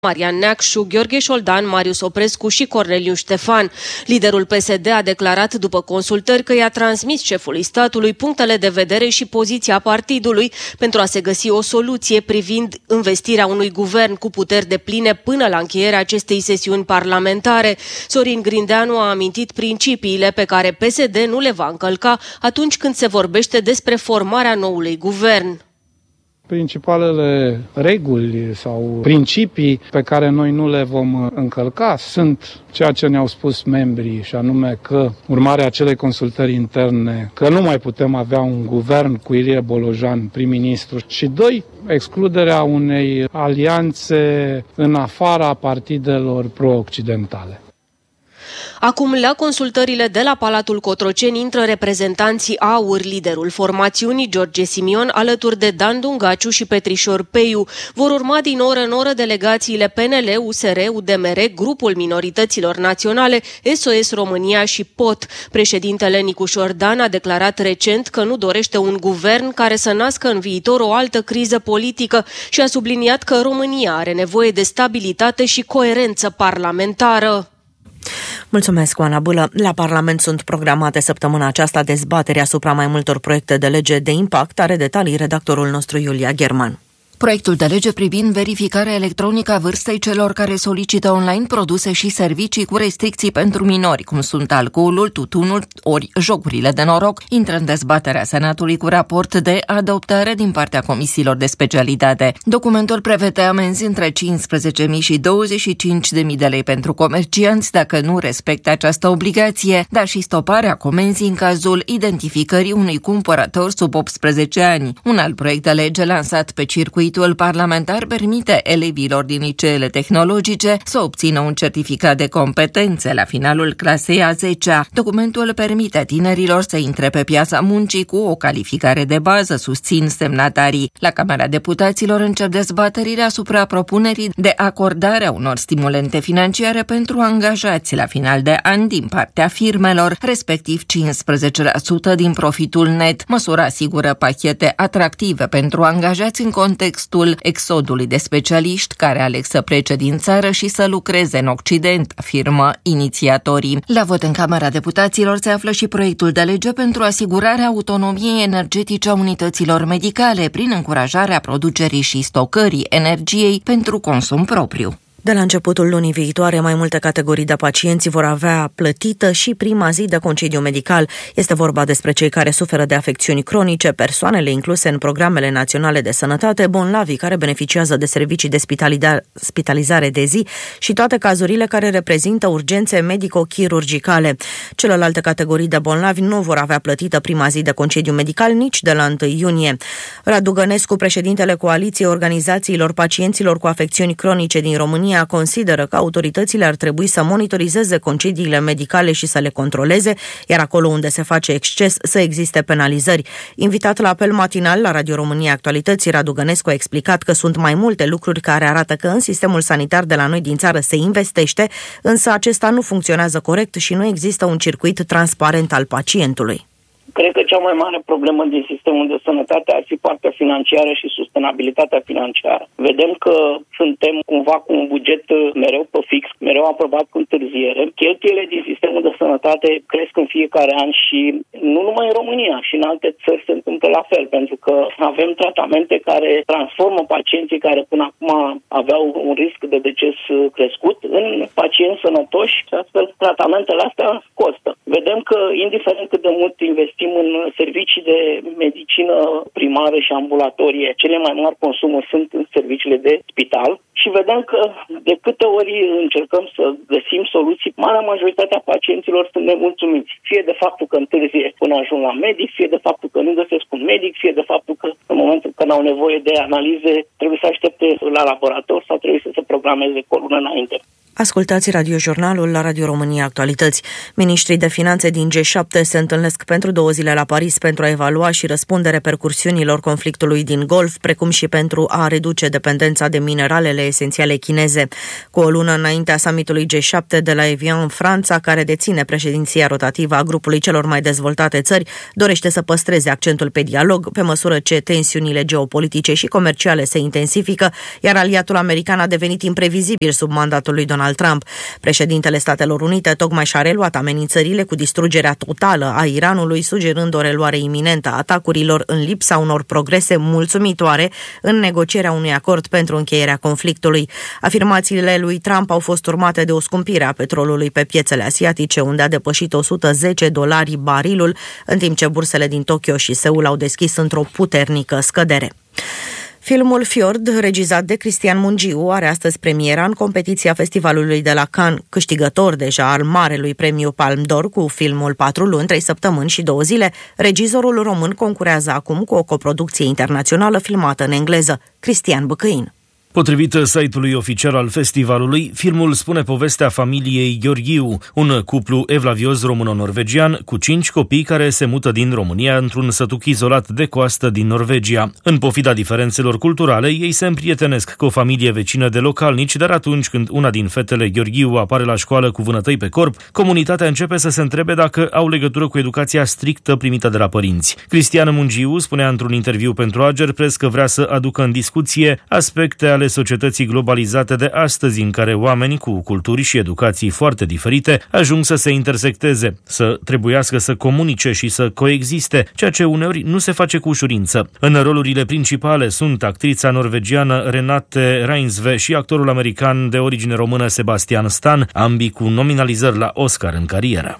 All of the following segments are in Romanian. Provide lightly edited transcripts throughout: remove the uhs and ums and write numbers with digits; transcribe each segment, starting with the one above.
Marian Neacșu, Gheorghe Șoldan, Marius Oprescu și Corneliu Ștefan. Liderul PSD a declarat după consultări că i-a transmis șefului statului punctele de vedere și poziția partidului pentru a se găsi o soluție privind investirea unui guvern cu puteri depline până la încheierea acestei sesiuni parlamentare. Sorin Grindeanu a amintit principiile pe care PSD nu le va încălca atunci când se vorbește despre formarea noului guvern. Principalele reguli sau principii pe care noi nu le vom încălca sunt ceea ce ne-au spus membrii, și anume că, urmarea acelei consultări interne, că nu mai putem avea un guvern cu Ilie Bolojan prim-ministru, și 2, excluderea unei alianțe în afara partidelor pro-occidentale. Acum, la consultările de la Palatul Cotroceni intră reprezentanții AUR, liderul formațiunii George Simion, alături de Dan Dungaciu și Petrișor Peiu. Vor urma din oră în oră delegațiile PNL, USR, UDMR, Grupul Minorităților Naționale, SOS România și POT. Președintele Nicușor Dan a declarat recent că nu dorește un guvern care să nască în viitor o altă criză politică și a subliniat că România are nevoie de stabilitate și coerență parlamentară. Mulțumesc, Oana Bâlă. La Parlament sunt programate săptămâna aceasta dezbateri asupra mai multor proiecte de lege de impact. Are detalii redactorul nostru Iulia German. Proiectul de lege privind verificarea electronică a vârstei celor care solicită online produse și servicii cu restricții pentru minori, cum sunt alcoolul, tutunul ori jocurile de noroc, intră în dezbaterea Senatului cu raport de adoptare din partea comisiilor de specialitate. Documentul prevede amenzi între 15.000 și 25.000 de lei pentru comercianți dacă nu respectă această obligație, dar și stoparea comenzii în cazul identificării unui cumpărător sub 18 ani. Un alt proiect de lege lansat pe circuit parlamentar permite elevilor din liceele tehnologice să obțină un certificat de competențe la finalul clasei a 10-a. Documentul permite tinerilor să intre pe piața muncii cu o calificare de bază, susțin semnatarii. La Camera Deputaților încep dezbaterile asupra propunerii de acordare a unor stimulente financiare pentru angajați la final de an din partea firmelor, respectiv 15% din profitul net. Măsura asigură pachete atractive pentru angajați în contextul exodului de specialiști care aleg să plece din țară și să lucreze în Occident, afirmă inițiatorii. La vot în Camera Deputaților se află și proiectul de lege pentru asigurarea autonomiei energetice a unităților medicale prin încurajarea producerii și stocării energiei pentru consum propriu. De la începutul lunii viitoare, mai multe categorii de pacienți vor avea plătită și prima zi de concediu medical. Este vorba despre cei care suferă de afecțiuni cronice, persoanele incluse în programele naționale de sănătate, bolnavii care beneficiază de servicii de spitalizare de zi și toate cazurile care reprezintă urgențe medico-chirurgicale. Celelalte categorii de bolnavi nu vor avea plătită prima zi de concediu medical nici de la 1 iunie. Radu Gănescu, președintele Coaliției Organizațiilor Pacienților cu Afecțiuni Cronice din România, consideră că autoritățile ar trebui să monitorizeze concediile medicale și să le controleze, iar acolo unde se face exces să existe penalizări. Invitat la apel matinal la Radio România Actualității, Radu Gănescu a explicat că sunt mai multe lucruri care arată că în sistemul sanitar de la noi din țară se investește, însă acesta nu funcționează corect și nu există un circuit transparent al pacientului. Cred că cea mai mare problemă din sistemul de sănătate ar fi partea financiară și sustenabilitatea financiară. Vedem că suntem cumva cu un buget mereu pe fix, mereu aprobat cu întârziere. Cheltuielile din sistemul de sănătate cresc în fiecare an și nu numai în România, și în alte țări se întâmplă la fel, pentru că avem tratamente care transformă pacienții care până acum aveau un risc de deces crescut în pacienți sănătoși și astfel tratamentele astea costă. Vedem că indiferent cât de mult investim în servicii de medicină primară și ambulatorie, cele mai mari consumuri sunt în serviciile de spital și vedem că de câte ori încercăm să găsim soluții, marea majoritate a pacienților sunt nemulțumiți. Fie de faptul că întârzie până ajung la medic, fie de faptul că nu găsesc un medic, fie de faptul că în momentul când au nevoie de analize trebuie să aștepte la laborator sau trebuie să se programeze cu o lună înainte. Ascultați radiojurnalul la Radio România Actualități. Ministrii de finanțe din G7 se întâlnesc pentru 2 zile la Paris pentru a evalua și răspunde repercursiunilor conflictului din Golf, precum și pentru a reduce dependența de mineralele esențiale chineze. Cu o lună înaintea summitului G7 de la Evian, Franța, care deține președinția rotativă a grupului celor mai dezvoltate țări, dorește să păstreze accentul pe dialog, pe măsură ce tensiunile geopolitice și comerciale se intensifică, iar aliatul american a devenit imprevizibil sub mandatul lui Donald Trump. Președintele Statelor Unite tocmai și-a reluat amenințările cu distrugerea totală a Iranului, sugerând o reluare iminentă a atacurilor în lipsa unor progrese mulțumitoare în negocierea unui acord pentru încheierea conflictului. Afirmațiile lui Trump au fost urmate de o scumpire a petrolului pe piețele asiatice, unde a depășit $110 barilul, în timp ce bursele din Tokyo și Seul au deschis într-o puternică scădere. Filmul Fjord, regizat de Cristian Mungiu, are astăzi premiera în competiția festivalului de la Cannes, câștigător deja al marelui premiu Palme d'Or cu filmul 4 luni, 3 săptămâni și 2 zile. Regizorul român concurează acum cu o coproducție internațională filmată în engleză. Cristian Băcăin. Potrivit site-ului oficial al festivalului, filmul spune povestea familiei Gheorghiu, un cuplu evlavios româno-norvegian cu 5 copii care se mută din România într-un sătuc izolat de coastă din Norvegia. În pofida diferențelor culturale, ei se împrietenesc cu o familie vecină de localnici, dar atunci când una din fetele Gheorghiu apare la școală cu vânătăi pe corp, comunitatea începe să se întrebe dacă au legătură cu educația strictă primită de la părinți. Cristian Mungiu spunea într-un interviu pentru Ager Press că vrea să aducă în discuție aspecte ale societății globalizate de astăzi, în care oameni cu culturi și educații foarte diferite ajung să se intersecteze, să trebuiască să comunice și să coexiste, ceea ce uneori nu se face cu ușurință. În rolurile principale sunt actrița norvegiană Renate Reinsve și actorul american de origine română Sebastian Stan, ambii cu nominalizări la Oscar în carieră.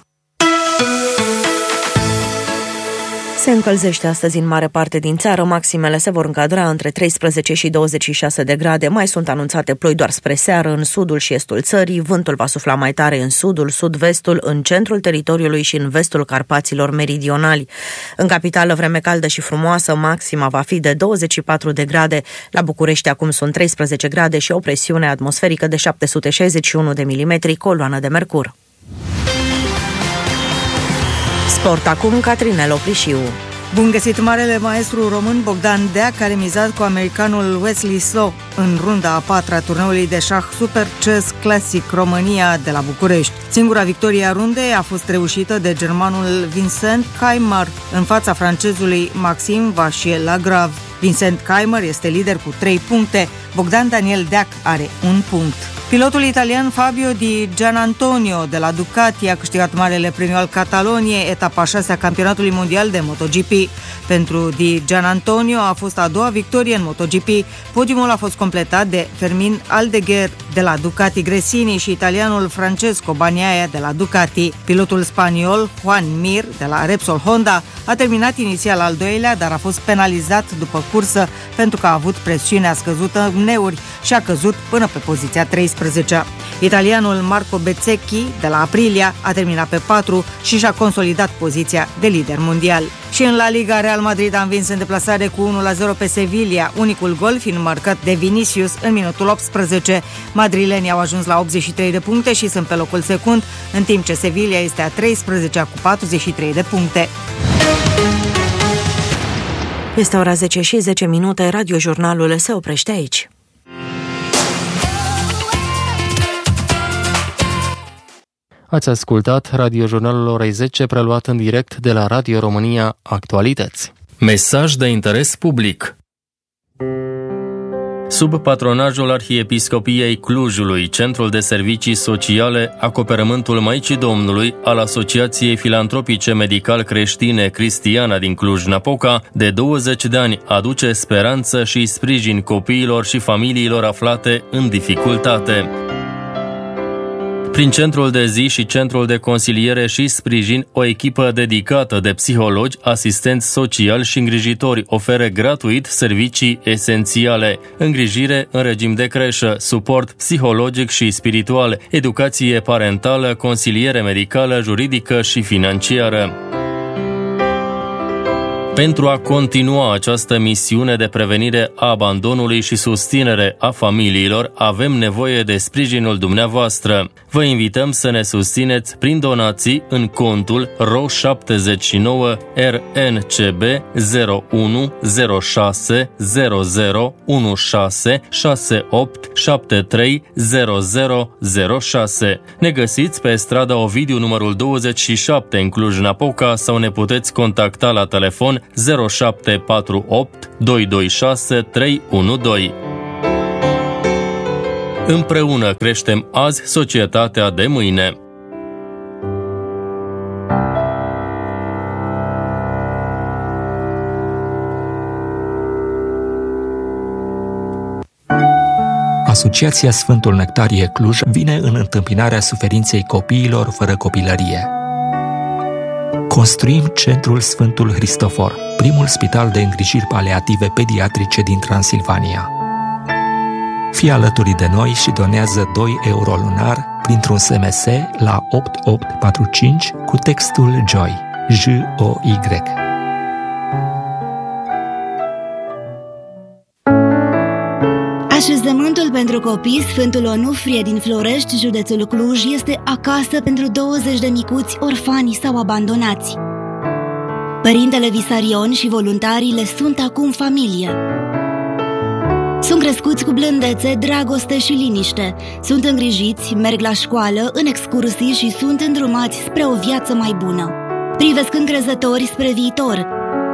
Se încălzește astăzi în mare parte din țară, maximele se vor încadra între 13 și 26 de grade. Mai sunt anunțate ploi doar spre seară în sudul și estul țării, vântul va sufla mai tare în sudul, sud-vestul, în centrul teritoriului și în vestul Carpaților meridionali. În capitală, vreme caldă și frumoasă, maxima va fi de 24 de grade. La București acum sunt 13 grade și o presiune atmosferică de 761 de milimetri, coloană de mercur. Sport acum, Catrinel Oprișiu. Bun găsit, marele maestru român Bogdan Deac a remizat cu americanul Wesley So în runda a 4-a turneului de șah Super Chess Classic România de la București. Singura victorie a rundei a fost reușită de germanul Vincent Keimer în fața francezului Maxime Vachier-Lagrave. Vincent Keimer este lider cu 3 puncte, Bogdan Daniel Deac are 1 punct. Pilotul italian Fabio Di Gianantonio de la Ducati a câștigat marele premiu al Cataloniei, etapa 6 a campionatului mondial de MotoGP. Pentru Di Gianantonio a fost a doua victorie în MotoGP. Podiumul a fost completat de Fermin Aldeguer de la Ducati Gresini și italianul Francesco Bagnaia de la Ducati. Pilotul spaniol Juan Mir de la Repsol Honda a terminat inițial al doilea, dar a fost penalizat după cursă pentru că a avut presiunea scăzută în neuri și a căzut până pe poziția 13. Italianul Marco Bezzecchi de la Aprilia a terminat pe 4 și și-a consolidat poziția de lider mondial. Și în La Liga, Real Madrid a învins în deplasare cu 1-0 pe Sevilla, unicul gol fiind marcat de Vinicius în minutul 18. Madrilenii au ajuns la 83 de puncte și sunt pe locul secund, în timp ce Sevilla este a 13-a cu 43 de puncte. Este ora 10 și 10 minute, radiojurnalul se oprește aici. Ați ascultat radiojurnalul orei 10, preluat în direct de la Radio România Actualități. Mesaj de interes public. Sub patronajul Arhiepiscopiei Clujului, Centrul de Servicii Sociale Acoperământul Maicii Domnului al Asociației Filantropice Medical-Creștine Cristiana din Cluj-Napoca, de 20 de ani aduce speranță și sprijin copiilor și familiilor aflate în dificultate. Prin centrul de zi și centrul de consiliere și sprijin, o echipă dedicată de psihologi, asistenți sociali și îngrijitori oferă gratuit servicii esențiale: îngrijire în regim de creșă, suport psihologic și spiritual, educație parentală, consiliere medicală, juridică și financiară. Pentru a continua această misiune de prevenire a abandonului și susținere a familiilor, avem nevoie de sprijinul dumneavoastră. Vă invităm să ne susțineți prin donații în contul RO79 RNCB 01 06 00 16 68 73 0006. Ne găsiți pe strada Ovidiu numărul 27 în Cluj-Napoca sau ne puteți contacta la telefon 0748 226 312. Împreună creștem azi societatea de mâine. Asociația Sfântul Nectarie Cluj vine în întâmpinarea suferinței copiilor fără copilărie. Construim Centrul Sfântul Hristofor, primul spital de îngrijiri paliative pediatrice din Transilvania. Fii alături de noi și donează 2 euro lunar printr-un SMS la 8845 cu textul JOY, J-O-Y. Așezământul pentru copii Sfântul Onufrie din Florești, județul Cluj, este acasă pentru 20 de micuți orfani sau abandonați. Părintele Visarion și voluntarii le sunt acum familie. Sunt crescuți cu blândețe, dragoste și liniște. Sunt îngrijiți, merg la școală, în excursii și sunt îndrumați spre o viață mai bună. Privesc încrezători spre viitor.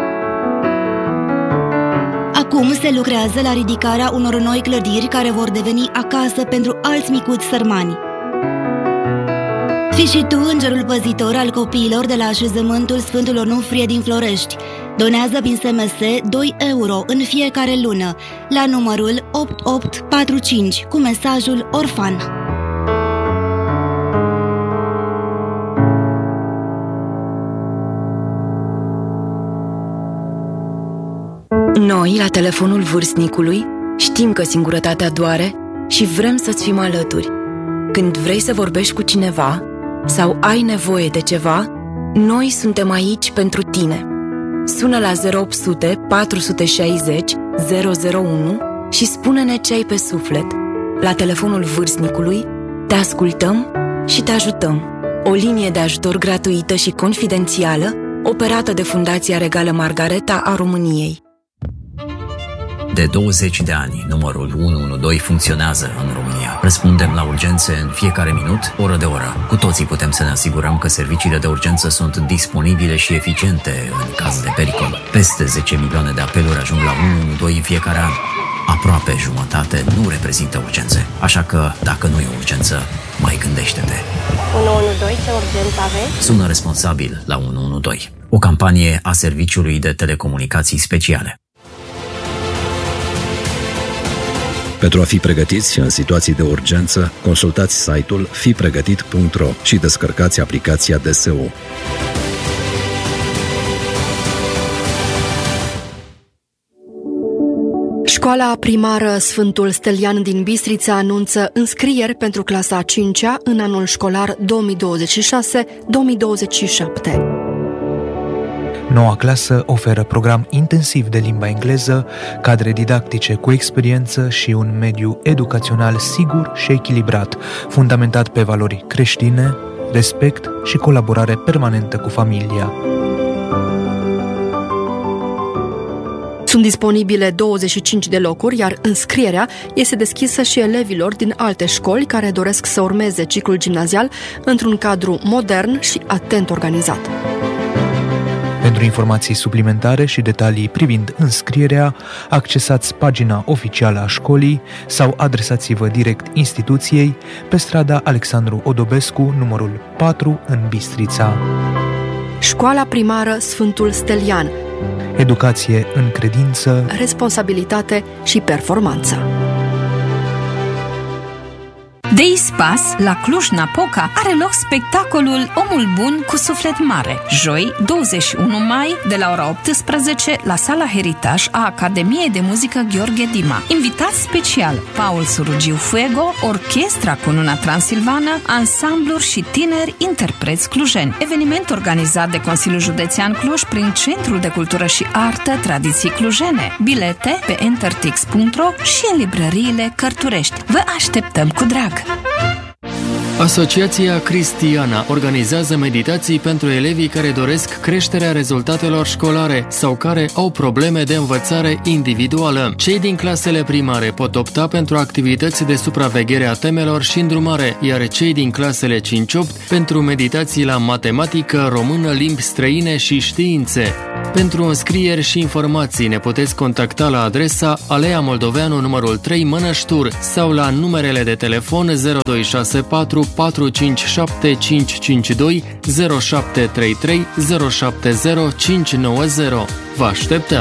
Acum se lucrează la ridicarea unor noi clădiri care vor deveni acasă pentru alți micuți sărmani. Fii și tu îngerul păzitor al copiilor de la așezământul Sfântul Onufrie din Florești. Donează prin SMS 2 euro în fiecare lună la numărul 8845 cu mesajul orfan. Noi, la telefonul vârstnicului, știm că singurătatea doare și vrem să-ți fim alături. Când vrei să vorbești cu cineva sau ai nevoie de ceva, noi suntem aici pentru tine. Sună la 0800 460 001 și spune-ne ce ai pe suflet. La telefonul vârstnicului te ascultăm și te ajutăm. O linie de ajutor gratuită și confidențială, operată de Fundația Regală Margareta a României. De 20 de ani, numărul 112 funcționează în România. Răspundem la urgențe în fiecare minut, oră de oră. Cu toții putem să ne asigurăm că serviciile de urgență sunt disponibile și eficiente în caz de pericol. Peste 10 milioane de apeluri ajung la 112 în fiecare an. Aproape jumătate nu reprezintă urgențe. Așa că, dacă nu e urgență, mai gândește-te. 112, ce urgență aveți? Sună responsabil la 112. O campanie a Serviciului de Telecomunicații Speciale. Pentru a fi pregătiți în situații de urgență, consultați site-ul fipregătit.ro și descărcați aplicația DSU. Școala primară Sfântul Stelian din Bistrița anunță înscrieri pentru clasa a 5-a în anul școlar 2026-2027. Noua clasă oferă program intensiv de limba engleză, cadre didactice cu experiență și un mediu educațional sigur și echilibrat, fundamentat pe valori creștine, respect și colaborare permanentă cu familia. Sunt disponibile 25 de locuri, iar înscrierea este deschisă și elevilor din alte școli care doresc să urmeze ciclul gimnazial într-un cadru modern și atent organizat. Pentru informații suplimentare și detalii privind înscrierea, accesați pagina oficială a școlii sau adresați-vă direct instituției pe strada Alexandru Odobescu, numărul 4 în Bistrița. Școala primară Sfântul Stelian. Educație în credință, responsabilitate și performanță. De Ispas, la Cluj-Napoca, are loc spectacolul Omul Bun cu Suflet Mare. Joi, 21 mai, de la ora 18, la Sala Heritage a Academiei de Muzică Gheorghe Dima. Invitați special: Paul Surugiu Fuego, Orchestra Cununa Transilvană, ansambluri și tineri interpreți clujeni. Eveniment organizat de Consiliul Județean Cluj prin Centrul de Cultură și Artă Tradiții Clujene. Bilete pe entertix.ro și în librăriile Cărturești. Vă așteptăm cu drag! Asociația Cristiana organizează meditații pentru elevii care doresc creșterea rezultatelor școlare sau care au probleme de învățare individuală. Cei din clasele primare pot opta pentru activități de supraveghere a temelor și îndrumare, iar cei din clasele 5-8 pentru meditații la matematică, română, limbi străine și științe. Pentru înscrieri și informații ne puteți contacta la adresa Alea Moldoveanu numărul 3 Mănăștur sau la numerele de telefon 0264 457 552 0733 070 590. Vă așteptăm!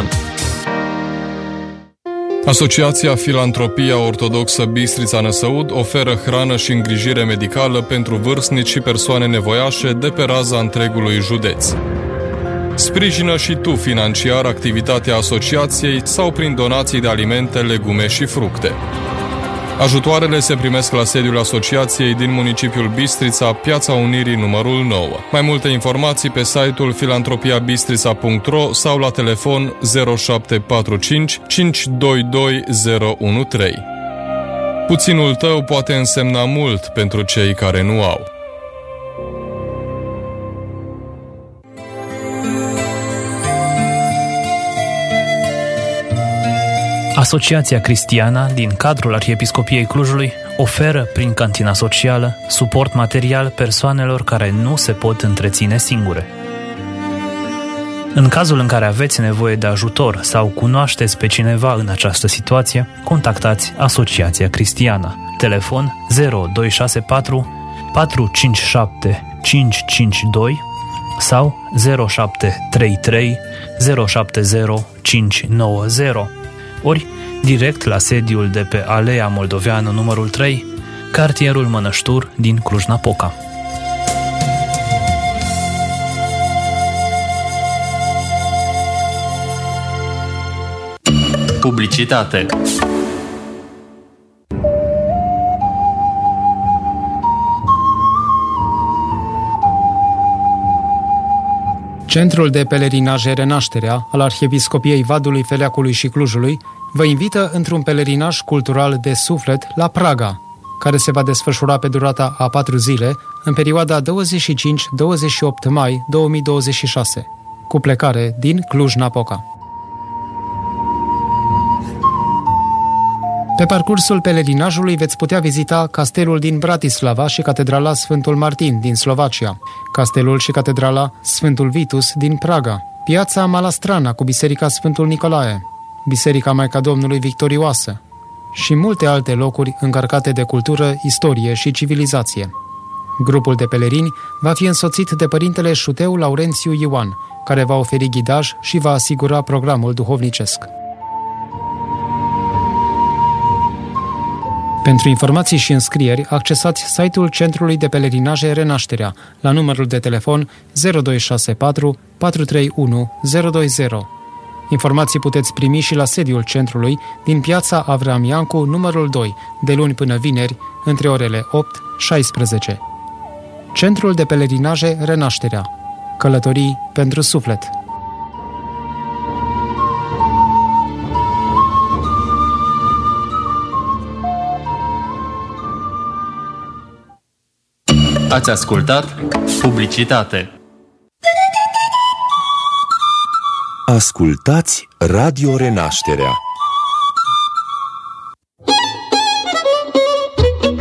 Asociația Filantropia Ortodoxă Bistrița Năsăud oferă hrană și îngrijire medicală pentru vârstnici și persoane nevoiașe de pe raza întregului județ. Sprijină și tu financiar activitatea asociației sau prin donații de alimente, legume și fructe. Ajutoarele se primesc la sediul asociației din municipiul Bistrița, Piața Unirii numărul 9. Mai multe informații pe site-ul filantropiabistrița.ro sau la telefon 0745 522 013. Puținul tău poate însemna mult pentru cei care nu au. Asociația Cristiana din cadrul Arhiepiscopiei Clujului oferă prin cantina socială suport material persoanelor care nu se pot întreține singure. În cazul în care aveți nevoie de ajutor sau cunoașteți pe cineva în această situație, contactați Asociația Cristiana. Telefon 0264 457 552 sau 0733 070 590. Ori direct la sediul de pe Alea Moldoveanu numărul 3, cartierul Mănăștur din Cluj-Napoca. Publicitate. Centrul de pelerinaje Renașterea al Arhiepiscopiei Vadului, Feleacului și Clujului vă invită într-un pelerinaj cultural de suflet la Praga, care se va desfășura pe durata a 4 zile, în perioada 25-28 mai 2026, cu plecare din Cluj-Napoca. Pe parcursul pelerinajului veți putea vizita castelul din Bratislava și catedrala Sfântul Martin din Slovacia, castelul și catedrala Sfântul Vitus din Praga, piața Malastrana cu biserica Sfântul Nicolae, biserica Maica Domnului Victorioasă și multe alte locuri încărcate de cultură, istorie și civilizație. Grupul de pelerini va fi însoțit de părintele Șuteu Laurențiu Ioan, care va oferi ghidaj și va asigura programul duhovnicesc. Pentru informații și înscrieri, accesați site-ul Centrului de Pelerinaje Renașterea la numărul de telefon 0264 431 020. Informații puteți primi și la sediul centrului din piața Avram Iancu, numărul 2, de luni până vineri, între orele 8-16. Centrul de Pelerinaje Renașterea. Călătorii pentru suflet. Ați ascultat publicitate. Ascultați Radio Renașterea.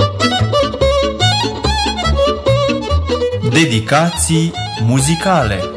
Dedicații muzicale.